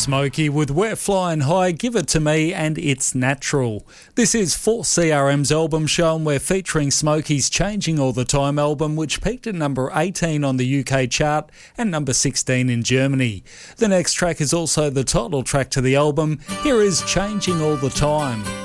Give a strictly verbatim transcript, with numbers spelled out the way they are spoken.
Smokey with We're Flying High, Give It To Me and It's Natural. This is four C R M's album show and we're featuring Smokey's Changing All The Time album, which peaked at number eighteen on the U K chart and number sixteen in Germany. The next track is also the title track to the album. Here is Changing All The Time.